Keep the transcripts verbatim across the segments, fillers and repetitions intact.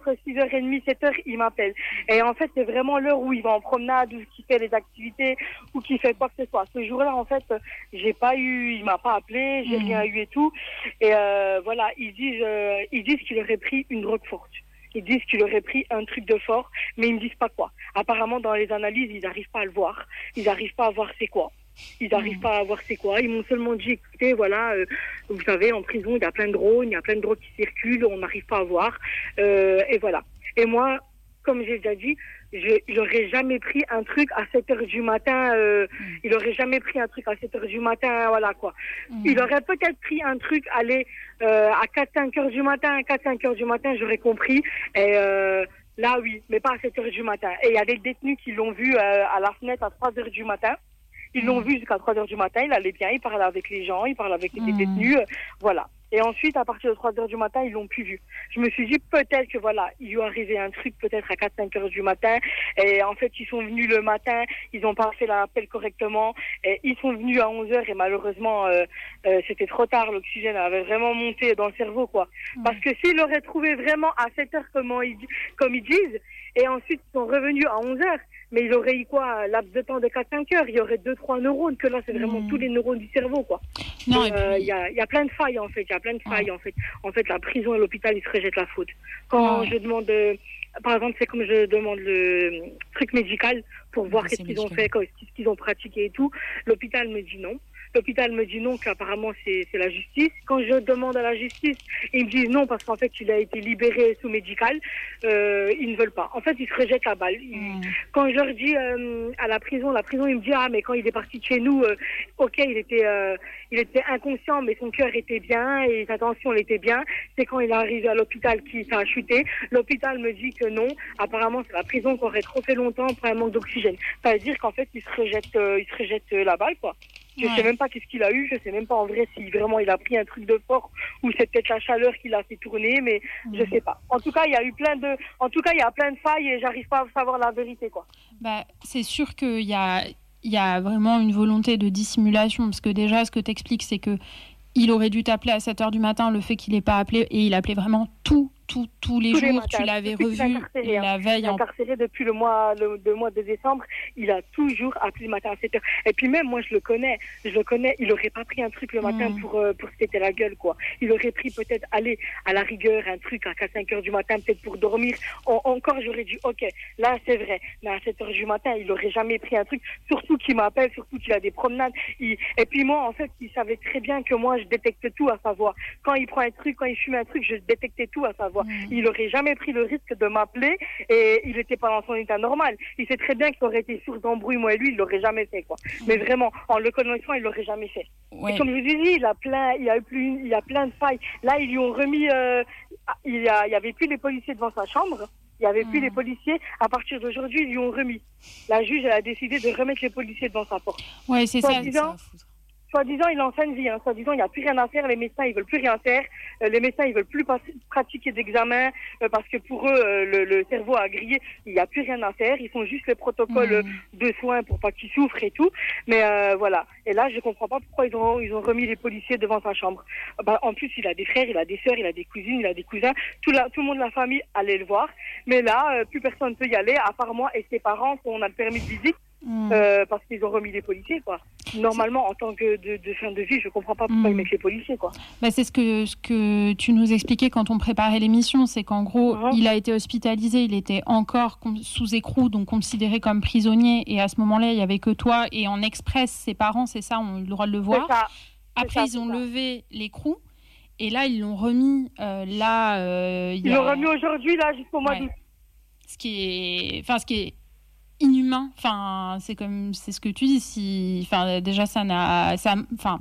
entre six heures trente, sept heures, il m'appelle. Et en fait, c'est vraiment l'heure où il va en promenade, ou qu'il fait les activités, ou qu'il fait quoi que ce soit. Ce jour-là, en fait, j'ai pas eu, il m'a pas appelé, j'ai mmh. rien eu et tout. Et euh, voilà, ils disent, euh, ils disent qu'il aurait pris une drogue forte. Ils disent qu'il aurait pris un truc de fort, mais ils me disent pas quoi. Apparemment, dans les analyses, ils n'arrivent pas à le voir. Ils n'arrivent pas à voir c'est quoi. Ils n'arrivent mmh. pas à voir c'est quoi. Ils m'ont seulement dit, écoutez, voilà, euh, vous savez, en prison, il y a plein de drones, il y a plein de drogues qui circulent, on n'arrive pas à voir. Euh, et voilà. Et moi, comme j'ai déjà dit, je, il n'aurait jamais pris un truc à sept heures du matin. Euh, mmh. Il n'aurait jamais pris un truc à sept heures du matin, voilà quoi. Mmh. Il aurait peut-être pris un truc, aller euh, à quatre cinq heures du matin, quatre cinq heures du matin, j'aurais compris. Et euh, là, oui, mais pas à sept heures du matin. Et il y a des détenus qui l'ont vu euh, à la fenêtre à trois heures du matin. Ils l'ont mmh. vu jusqu'à trois heures du matin, il allait bien, il parlait avec les gens, il parlait avec les mmh. détenus, euh, voilà. Et ensuite, à partir de trois heures du matin, ils l'ont plus vu. Je me suis dit, peut-être que voilà, il lui est arrivé un truc, peut-être à quatre cinq heures du matin. Et en fait, ils sont venus le matin, ils ont pas fait l'appel correctement. Et ils sont venus à onze heures et malheureusement, euh, euh, c'était trop tard. L'oxygène avait vraiment monté dans le cerveau, quoi. Mmh. Parce que s'ils l'auraient trouvé vraiment à sept heures, comme ils, comme ils disent, et ensuite ils sont revenus à onze heures, mais il aurait eu quoi, un laps de temps de quatre cinq heures, il y aurait deux trois neurones, que là, c'est vraiment mmh. tous les neurones du cerveau, quoi. Non, il euh, puis... y, a, y a plein de failles, en fait, il y a plein de failles, ouais. en fait. En fait, la prison et l'hôpital, ils se rejettent la faute. Quand ouais. je demande, euh, par exemple, c'est comme je demande le truc médical pour voir qu'est-ce qu'ils ont fait, qu'est-ce qu'ils ont pratiqué et tout, l'hôpital me dit non. L'hôpital me dit non, qu'apparemment c'est, c'est la justice. Quand je demande à la justice, ils me disent non parce qu'en fait il a été libéré sous médical. Euh, ils ne veulent pas. En fait, ils se rejettent la balle. Ils... Mmh. Quand je leur dis euh, à la prison, la prison il me dit ah mais quand il est parti de chez nous, euh, ok il était euh, il était inconscient mais son cœur était bien et sa tension elle était bien. C'est quand il est arrivé à l'hôpital qu'il ça a chuté. L'hôpital me dit que non. Apparemment c'est la prison qui aurait trop fait longtemps pour un manque d'oxygène. Ça veut dire qu'en fait ils se rejettent euh, ils se rejettent la balle quoi. Je ouais. sais même pas qu'est-ce qu'il a eu, je sais même pas en vrai si vraiment il a pris un truc de fort ou c'est peut-être la chaleur qui l'a fait tourner, mais mmh. je sais pas. En tout cas, il y a eu plein de, en tout cas, il y a plein de failles et j'arrive pas à savoir la vérité, quoi. Bah, c'est sûr qu'il y a, il y a vraiment une volonté de dissimulation, parce que déjà, ce que t'expliques, c'est que il aurait dû t'appeler à sept heures du matin, le fait qu'il n'ait pas appelé, et il appelait vraiment tout, tout, tous les tous jours. Les matins, tu l'avais revu et la veille. Il est incarcéré depuis le mois, le, le mois de décembre. Il a toujours appelé le matin à sept heures. Et puis même, moi, je le connais. Je le connais. Il aurait pas pris un truc le matin mmh. pour, euh, pour se péter la gueule, quoi. Il aurait pris peut-être, aller à la rigueur, un truc à quatre cinq heures du matin, peut-être pour dormir. En, encore, j'aurais dit, ok, là, c'est vrai. Mais à sept heures du matin, il aurait jamais pris un truc. Surtout qu'il m'appelle, surtout qu'il a des promenades. Il... Et puis moi, en fait, il savait très bien que moi, je détecte tout à savoir. Quand il prend un truc, quand il fume un truc, je détectais tout à savoir. Mmh. Il aurait jamais pris le risque de m'appeler et il était pas dans son état normal. Il sait très bien qu'il aurait été source d'embrouille, moi et lui, il l'aurait jamais fait, quoi. Mmh. Mais vraiment, en le connaissant, il l'aurait jamais fait. Ouais. Et comme je vous ai dit, il a plein, il y a eu plus, il y a plein de failles. Là, ils lui ont remis, euh, il y a, il y avait plus les policiers devant sa chambre. Il y avait mmh. plus les policiers. À partir d'aujourd'hui, ils lui ont remis. La juge, elle a décidé de remettre les policiers devant sa porte. Ouais, c'est ça. Disant, Soi-disant, il est en fin de vie. Hein. Soi-disant, il n'y a plus rien à faire. Les médecins, ils veulent plus rien faire. Euh, les médecins, ils veulent plus pas- pratiquer d'examens euh, parce que pour eux, euh, le, le cerveau a grillé. Il n'y a plus rien à faire. Ils font juste les protocoles mmh. de soins pour pas qu'il souffre et tout. Mais euh, voilà. Et là, je comprends pas pourquoi ils ont ils ont remis les policiers devant sa chambre. Bah, en plus, il a des frères, il a des sœurs, il a des cousines, il a des cousins. Tout, la, tout le monde de la famille allait le voir. Mais là, euh, plus personne ne peut y aller, à part moi et ses parents, qu'on a le permis de visite. Mmh. Euh, parce qu'ils ont remis les policiers, quoi. Normalement, en tant que de, de fin de vie, je comprends pas pourquoi mmh. ils mettent les policiers, quoi. Bah, c'est ce que, ce que tu nous expliquais quand on préparait l'émission, c'est qu'en gros, mmh. il a été hospitalisé, il était encore sous écrou, donc considéré comme prisonnier, et à ce moment-là, il y avait que toi, et en express, ses parents, c'est ça, ont eu le droit de le voir. C'est ça. Après, c'est ils ça, ont ça. levé l'écrou, et là, ils l'ont remis, euh, là... Euh, ils a... l'ont remis aujourd'hui, là, jusqu'au mois ouais. d'août. Ce qui est... Enfin, ce qui est... inhumain, enfin c'est comme c'est ce que tu dis, si enfin déjà ça n'a ça enfin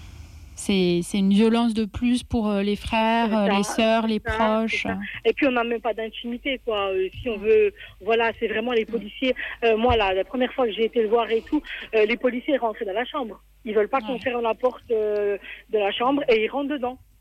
c'est c'est une violence de plus pour les frères, ça, les sœurs, les ça, proches. Et puis on n'a même pas d'intimité, quoi. Euh, si on veut, voilà, c'est vraiment les policiers. Euh, moi là, la première fois que j'ai été le voir et tout, euh, les policiers rentraient dans la chambre. Ils veulent pas ouais. qu'on ferme la porte euh, de la chambre et ils rentrent dedans.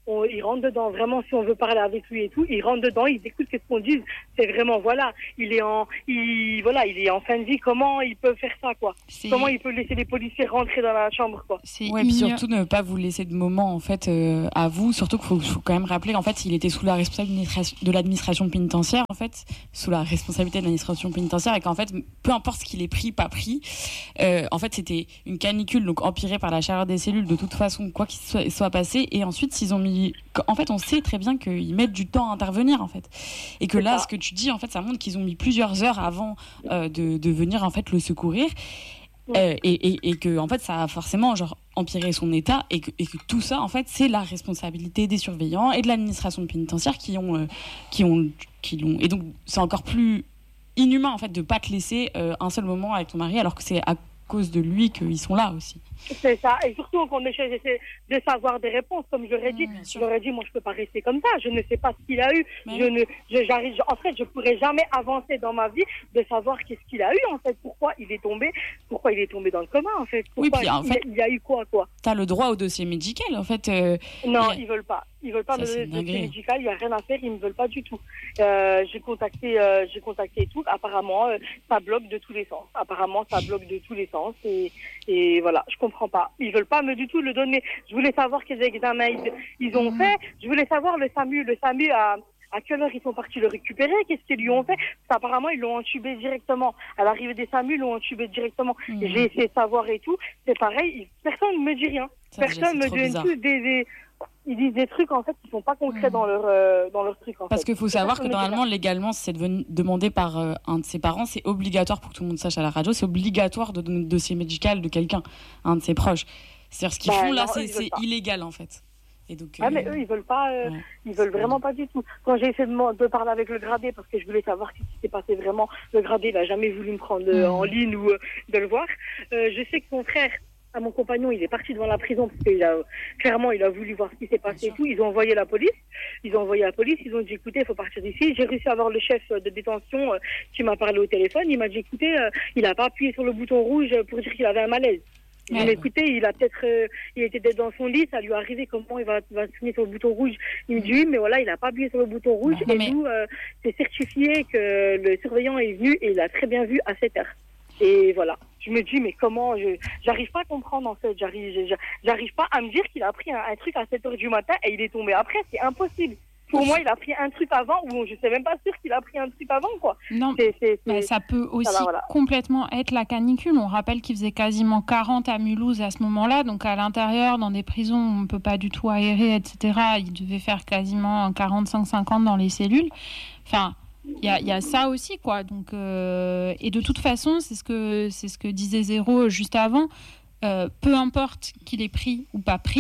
on, il rentre dedans. Vraiment, si on veut parler avec lui et tout, il rentre dedans, il écoute ce qu'on dit. C'est vraiment, voilà, il est en, il, voilà, il est en fin de vie. Comment il peut faire ça, quoi? C'est... Comment il peut laisser les policiers rentrer dans la chambre, quoi? C'est ouais, puis surtout ne pas vous laisser de moment en fait euh, à vous. Surtout qu'il faut, faut quand même rappeler qu'en fait, il était sous la responsabilité de l'administration pénitentiaire, en fait, sous la responsabilité de l'administration pénitentiaire, et qu'en fait, peu importe ce qu'il ait pris, pas pris, euh, en fait, c'était une canicule, donc empirée par la chaleur des cellules de toute façon, quoi qu'il soit, soit passé. Et ensuite, s'ils ont mis, en fait, on sait très bien qu'ils mettent du temps à intervenir, en fait, et que C'est là, ça. ce que tu dis, en fait, ça montre qu'ils ont mis plusieurs heures avant euh, de, de venir en fait le secourir. Euh, et, et, et que en fait ça a forcément genre empiré son état et que, et que tout ça en fait c'est la responsabilité des surveillants et de l'administration pénitentiaire qui ont euh, qui ont qui l'ont et donc c'est encore plus inhumain en fait de pas te laisser euh, un seul moment avec ton mari alors que c'est à cause de lui qu'ils sont là aussi. C'est ça, et surtout qu'on essaie j'essaie de savoir des réponses, comme je l'aurais dit. Mmh, je leur ai dit, moi je peux pas rester comme ça, je ne sais pas ce qu'il a eu. Mais Je ne, je, j'arrive, en fait, je pourrais jamais avancer dans ma vie de savoir qu'est-ce qu'il a eu, en fait, pourquoi il est tombé, pourquoi il est tombé dans le coma, en fait. Oui, Pourquoi puis, en il, fait, il y a eu quoi, quoi. T'as le droit au dossier médical en fait. Euh, Non, et... ils veulent pas. Ils veulent pas Ça, me c'est donner de dossier dingue. médical, il y a rien à faire, ils me veulent pas du tout. Euh, j'ai contacté, euh, j'ai contacté et tout. Apparemment, euh, ça bloque de tous les sens. Apparemment, ça bloque de tous les sens et, et voilà, je comprends pas. Ils veulent pas me du tout le donner. Je voulais savoir quels examens ils, ils ont Mmh. fait. Je voulais savoir le SAMU, le SAMU à à quelle heure ils sont partis le récupérer, qu'est-ce qu'ils lui ont fait. Parce qu'apparemment, ils l'ont entubé directement. À l'arrivée des SAMU, ils l'ont entubé directement. Mmh. Et j'ai essayé de savoir et tout. C'est pareil, ils, personne ne me dit rien. Ça, déjà, Personne c'est me trop donne bizarre. tous des, des ils disent des trucs en fait qui sont pas concrets Mmh. dans leur euh, dans leur truc en Parce fait. qu'il faut savoir que Personne ne dit normalement, légalement, si c'est devenu- demandé par euh, un de ses parents, c'est obligatoire pour que tout le monde sache à la radio, c'est obligatoire de donner le dossier médical de quelqu'un, un de ses proches. C'est-à-dire ce qu'ils Bah, font là, non, c'est, eux, ils veulent c'est pas. illégal en fait. Et donc, Ah euh, mais eux ils veulent pas, euh, ouais. ils veulent vraiment pas du tout. Quand j'ai essayé de, m'en- de parler avec le gradé parce que je voulais savoir ce qui s'était passé vraiment, le gradé il a jamais voulu me prendre euh, Mmh. en ligne ou euh, de le voir. Euh, je sais que son frère, à mon compagnon, il est parti devant la prison parce qu'il a clairement il a voulu voir ce qui s'est passé et tout. Ils ont envoyé la police, ils ont envoyé la police, ils ont dit écoutez il faut partir d'ici. J'ai réussi à avoir le chef de détention euh, qui m'a parlé au téléphone. Il m'a dit écoutez euh, il a pas appuyé sur le bouton rouge pour dire qu'il avait un malaise. J'ai dit, Ouais. mais écoutez, il a peut-être, euh, il était peut-être dans son lit, ça lui est arrivé, comment il va, va signer sur le bouton rouge. Il me dit oui, mais voilà, il n'a pas appuyé sur le bouton rouge. Non, et mais- nous, euh, c'est certifié que le surveillant est venu et il a très bien vu à sept heures. Et voilà. Je me dis, mais comment, je, j'arrive pas à comprendre en fait, j'arrive, j'arrive, j'arrive pas à me dire qu'il a pris un, un truc à sept heures du matin et il est tombé après, c'est impossible. Pour moi, il a pris un truc avant ou je sais même pas sûr qu'il a pris un truc avant, quoi. Non, C'est, c'est, mais c'est- ça peut aussi va, voilà. complètement être la canicule. On rappelle qu'il faisait quasiment quarante à Mulhouse à ce moment-là. Donc à l'intérieur, dans des prisons, on ne peut pas du tout aérer, et cetera. Il devait faire quasiment quarante-cinq cinquante dans les cellules. Enfin, il y a, il y a ça aussi, quoi. Donc, euh, et de toute façon, c'est ce que, c'est ce que disait Zéro juste avant. Euh, peu importe qu'il ait pris ou pas pris,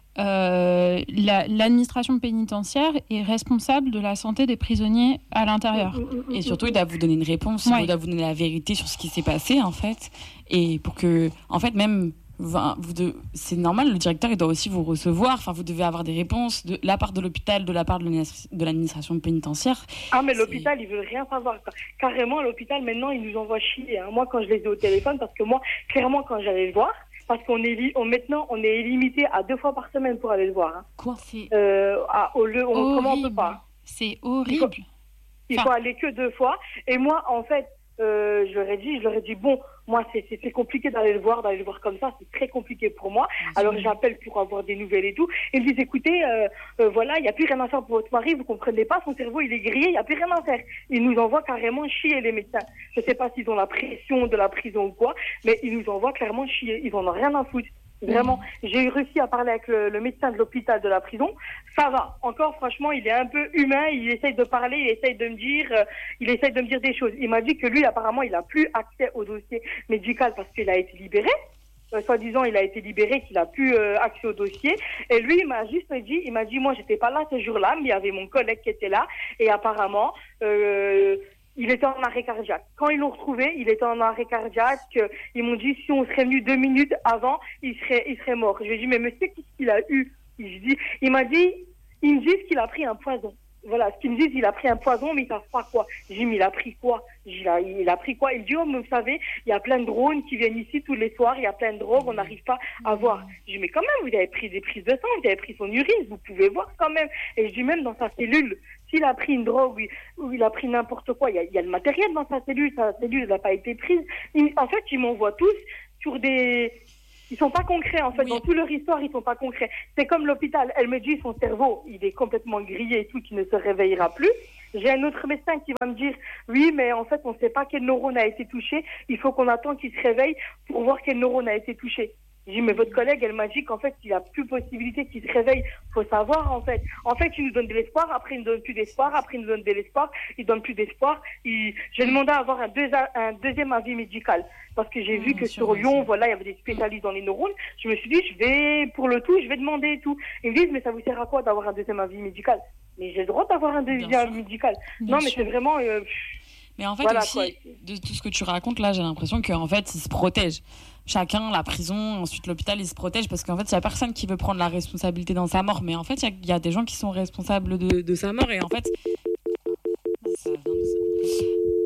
euh, la- l'administration pénitentiaire est responsable de la santé des prisonniers à l'intérieur. et surtout, il doit vous donner une réponse, Ouais. il doit vous donner la vérité sur ce qui s'est passé en fait, et pour que, en fait, même enfin, vous de... c'est normal, le directeur il doit aussi vous recevoir. Enfin, vous devez avoir des réponses de la part de l'hôpital, de la part de l'administration- de l'administration pénitentiaire. Ah mais C'est- l'hôpital, ils veulent rien savoir. Carrément, l'hôpital, maintenant, ils nous envoient chier. Hein. Moi, quand je les ai au téléphone, parce que moi, clairement, quand j'allais le voir, parce qu'on est li- on, maintenant, on est limité à deux fois par semaine pour aller le voir. Hein. Quoi? C'est Euh, à, au lieu, on, comment on peut horrible. pas. C'est horrible. Il Enfin- faut aller que deux fois. Et moi, en fait, euh, je leur ai dit, je leur ai dit, bon, moi, c'est, c'est, c'est compliqué d'aller le voir, d'aller le voir comme ça, c'est très compliqué pour moi. Alors, j'appelle pour avoir des nouvelles et tout. Et ils me disent, écoutez, euh, euh, voilà, il n'y a plus rien à faire pour votre mari, vous comprenez pas, son cerveau, il est grillé, il n'y a plus rien à faire. Ils nous envoient carrément chier, les médecins. Je sais pas s'ils ont la pression de la prison ou quoi, mais ils nous envoient clairement chier. Ils en ont rien à foutre. Vraiment, j'ai eu réussi à parler avec le, le médecin de l'hôpital de la prison. Ça va. Encore, franchement, il est un peu humain. Il essaye de parler, il essaye de me dire, euh, il essaye de me dire des choses. Il m'a dit que lui, apparemment, il a plus accès au dossier médical parce qu'il a été libéré. Euh, soi-disant, il a été libéré, qu'il a plus euh, accès au dossier. Et lui, il m'a juste dit, il m'a dit, moi, j'étais pas là ce jour-là, mais il y avait mon collègue qui était là. Et apparemment, euh, il était en arrêt cardiaque. Quand ils l'ont retrouvé, il était en arrêt cardiaque. Euh, Ils m'ont dit, si on serait venu deux minutes avant, il serait, il serait mort. Je lui ai dit, mais monsieur, qu'est-ce qu'il a eu? Il, dit, il m'a dit, ils me disent qu'il a pris un poison. Voilà, ce qu'ils me disent, il a pris un poison, mais ils savent pas quoi. J'ai dit, mais il a pris quoi? J'ai dit, il a, il a pris quoi? Il dit, oh, mais vous savez, il y a plein de drones qui viennent ici tous les soirs, il y a plein de drogues, on n'arrive pas à voir. J'ai dit, mais quand même, vous avez pris des prises de sang, vous avez pris son urine, vous pouvez voir quand même. Et je dis, même dans sa cellule, s'il a pris une drogue ou il, ou il a pris n'importe quoi, il y, a, il y a le matériel dans sa cellule, sa cellule n'a pas été prise. Il, en fait, ils m'envoient tous sur des... Ils sont pas concrets, en fait. Oui. Dans toute leur histoire, ils sont pas concrets. C'est comme l'hôpital. Elle me dit, son cerveau, il est complètement grillé et tout, qu'il ne se réveillera plus. J'ai un autre médecin qui va me dire, oui, mais en fait, on ne sait pas quel neurone a été touché. Il faut qu'on attende qu'il se réveille pour voir quel neurone a été touché. J'ai dit, mais votre collègue, elle m'a dit qu'en fait, il n'y a plus possibilité qu'il se réveille. Faut savoir, en fait. En fait, il nous donne de l'espoir, après, il ne nous donne plus d'espoir, après, il nous donne de l'espoir, il ne donne plus d'espoir. Il... J'ai demandé à avoir un, deux... un deuxième avis médical. Parce que j'ai mmh, vu que sur Lyon, voilà, il y avait des spécialistes dans les neurones. Je me suis dit, je vais, pour le tout, je vais demander et tout. Ils me disent, mais ça vous sert à quoi d'avoir un deuxième avis médical? Mais j'ai le droit d'avoir un deuxième avis médical. Bien non, mais sûr. C'est vraiment... Euh... Mais en fait, voilà, aussi, quoi. De tout ce que tu racontes, là, j'ai l'impression qu'en fait, ils se protègent. Chacun, la prison, ensuite l'hôpital, ils se protègent parce qu'en fait, il n'y a personne qui veut prendre la responsabilité dans sa mort. Mais en fait, il y, y a des gens qui sont responsables de, de sa mort. Et en fait... Ça vient de ça.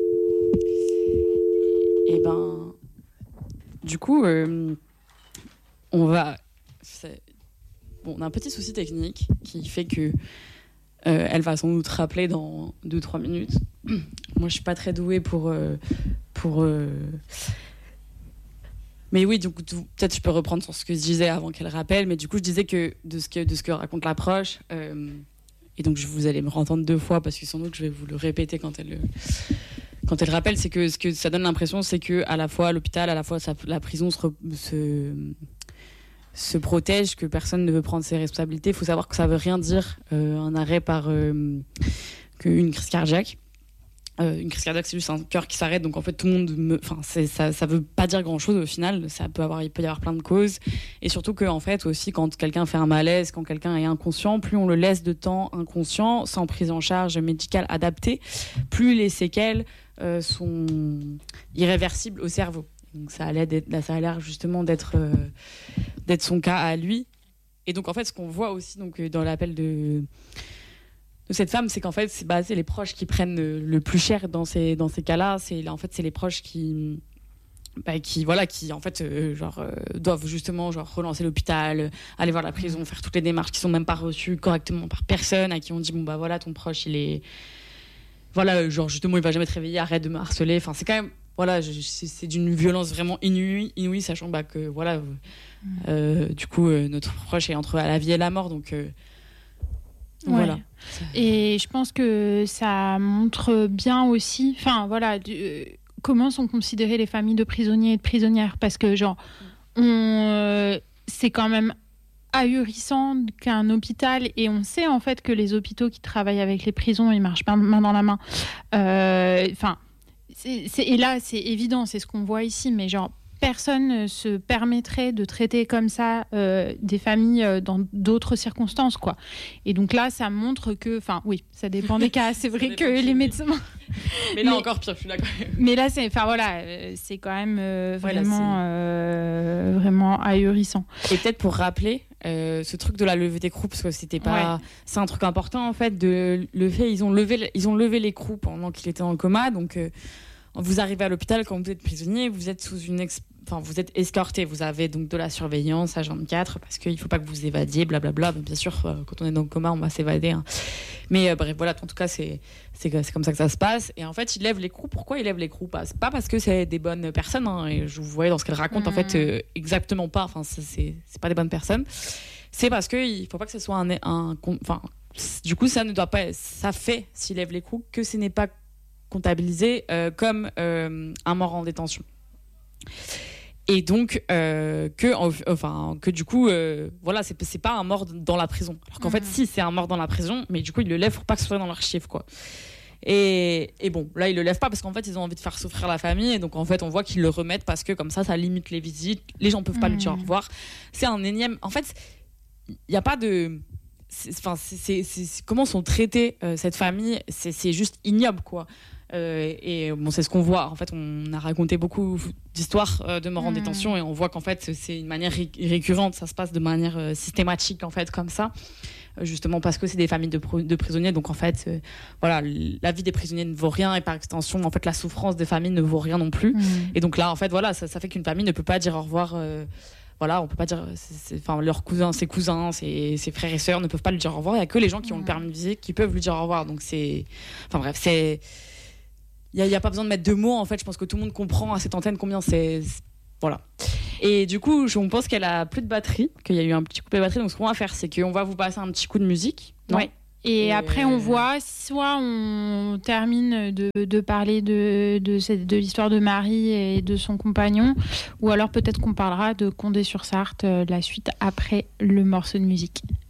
Et ben... Du coup, euh, on va... C'est... Bon, on a un petit souci technique qui fait que euh, elle va sans doute rappeler dans deux trois minutes. Moi, je suis pas très douée pour... Euh, pour euh... Mais oui, donc, peut-être je peux reprendre sur ce que je disais avant qu'elle rappelle. Mais du coup, je disais que de ce que, de ce que raconte l'approche... Euh, et donc, vous allez me entendre deux fois parce que sans doute, je vais vous le répéter quand elle... Quand elle rappelle, c'est que ce que ça donne l'impression, c'est que à la fois l'hôpital, à la fois ça, la prison se, re, se, se protège, que personne ne veut prendre ses responsabilités. Il faut savoir que ça veut rien dire euh, un arrêt par euh, qu'une crise cardiaque. Euh, une crise cardiaque, c'est juste un cœur qui s'arrête. Donc en fait, tout le monde, enfin, ça, ça veut pas dire grand chose au final. Ça peut avoir, il peut y avoir plein de causes. Et surtout que en fait aussi, quand quelqu'un fait un malaise, quand quelqu'un est inconscient, plus on le laisse de temps inconscient, sans prise en charge médicale adaptée, plus les séquelles Euh, sont irréversibles au cerveau. Donc ça a l'air, ça a l'air justement d'être, euh, d'être son cas à lui. Et donc en fait, ce qu'on voit aussi donc, dans l'appel de, de cette femme, c'est qu'en fait, c'est, bah, c'est les proches qui prennent le plus cher dans ces, dans ces cas-là. C'est, en fait, c'est les proches qui... Bah, qui voilà qui en fait euh, genre euh, doivent justement genre relancer l'hôpital, euh, aller voir la prison, faire toutes les démarches qui sont même pas reçues correctement par personne, à qui on dit bon bah voilà ton proche il est voilà, genre justement il va jamais te réveiller, arrête de me harceler. Enfin c'est quand même voilà, je, c'est, c'est d'une violence vraiment inouïe, inouïe sachant bah que voilà euh, du coup euh, notre proche est entre la vie et la mort donc euh, ouais. Voilà. Et je pense que ça montre bien aussi, enfin voilà, du, euh, comment sont considérées les familles de prisonniers et de prisonnières parce que genre on, euh, c'est quand même ahurissant qu'un hôpital, et on sait en fait que les hôpitaux qui travaillent avec les prisons, ils marchent pas main dans la main. Enfin, euh, et là c'est évident, c'est ce qu'on voit ici, mais genre personne ne se permettrait de traiter comme ça euh, des familles euh, dans d'autres circonstances, quoi. Et donc là, ça montre que, enfin, oui, ça dépend des cas. C'est vrai que les médecins. Mais là mais, encore pire, je suis d'accord. Mais là, c'est, enfin voilà, c'est quand même euh, vraiment, ouais, euh, vraiment ahurissant. Et peut-être pour rappeler. Euh, ce truc de la levée d'écrou parce que c'était pas, ouais. C'est un truc important en fait de lever. Ils ont levé, ils ont levé l'écrou pendant qu'il était en coma. Donc, euh, vous arrivez à l'hôpital quand vous êtes prisonnier, vous êtes sous une, ex... enfin vous êtes escorté. Vous avez donc de la surveillance H vingt-quatre parce qu'il faut pas que vous évadiez, blablabla. Mais bien sûr, euh, quand on est dans le coma, on va s'évader. Hein. Mais euh, bref, voilà. En tout cas, c'est, c'est c'est comme ça que ça se passe. Et en fait, ils lèvent l'écrou. Pourquoi ils lèvent l'écrou ? Pas, c'est pas parce que c'est des bonnes personnes. Hein, et je vous voyais dans ce qu'elle raconte, mmh. en fait, euh, exactement pas. Enfin, c'est, c'est c'est pas des bonnes personnes. C'est parce que il faut pas que ce soit un, un, enfin, du coup, ça ne doit pas, ça fait s'il lève l'écrou que ce n'est pas comptabilisé euh, comme euh, un mort en détention. Et donc euh, que, enfin, que du coup, euh, voilà, c'est c'est pas un mort dans la prison. Alors qu'en mmh. fait, si c'est un mort dans la prison, mais du coup, ils le lèvent pour pas que ce soit dans l'archive, quoi. Et, et bon, là, ils le lèvent pas parce qu'en fait, ils ont envie de faire souffrir la famille. Et donc, en fait, on voit qu'ils le remettent parce que comme ça, ça limite les visites. Les gens peuvent pas mmh. lui dire au revoir. C'est un énième. En fait, il y a pas de. Enfin, c'est, c'est, c'est, c'est comment sont traitées euh, cette famille. C'est, c'est juste ignoble, quoi. Euh, et bon, c'est ce qu'on voit. En fait, on a raconté beaucoup d'histoires euh, de morts mmh. en détention et on voit qu'en fait, c'est une manière ré- récurrente. Ça se passe de manière euh, systématique, en fait, comme ça. Euh, justement parce que c'est des familles de, pro- de prisonniers. Donc, en fait, euh, voilà, la vie des prisonniers ne vaut rien et par extension, en fait, la souffrance des familles ne vaut rien non plus. Mmh. Et donc là, en fait, voilà, ça, ça fait qu'une famille ne peut pas dire au revoir. Euh, Voilà, on peut pas dire, enfin leurs cousins, ses cousins, ses, ses frères et sœurs ne peuvent pas lui dire au revoir. Il y a que les gens qui ont le permis de visite qui peuvent lui dire au revoir. Donc c'est, enfin bref, c'est, il y a, y a pas besoin de mettre de mots. En fait, je pense que tout le monde comprend à cette antenne combien c'est, c'est... voilà. Et du coup, on pense qu'elle a plus de batterie, qu'il y a eu un petit coupé de batterie. Donc ce qu'on va faire, c'est qu'on va vous passer un petit coup de musique. Non ouais. Et, et après, on voit, soit on termine de, de parler de, de, cette, de l'histoire de Marie et de son compagnon, ou alors peut-être qu'on parlera de Condé-sur-Sarthe, la suite après le morceau de musique.